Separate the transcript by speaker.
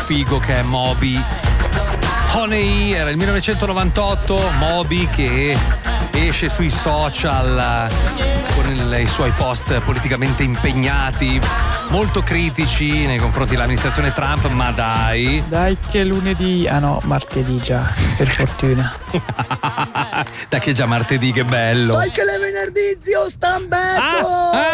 Speaker 1: figo che è Moby. Honey era il 1998, Moby che esce sui social con i suoi post politicamente impegnati, molto critici nei confronti dell'amministrazione Trump, ma dai
Speaker 2: che lunedì, martedì già, per fortuna.
Speaker 1: dai che già martedì, che bello.
Speaker 3: Dai che è venerdì, zio Stambecco.